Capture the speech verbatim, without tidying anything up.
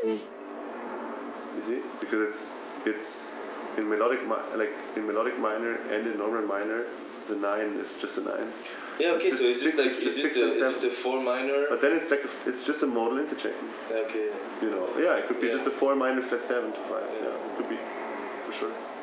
You see, because it's it's in melodic mi- like in melodic minor and in normal minor, the nine is just a nine. Yeah, okay, It's so it's just just six- like, it's is just it six the, and is it seven. the four minor? But then it's like a, it's just a modal interchecking. Okay. You know, yeah, it could be Yeah. just a four minor flat seven to five. Yeah. Yeah, it could be for sure.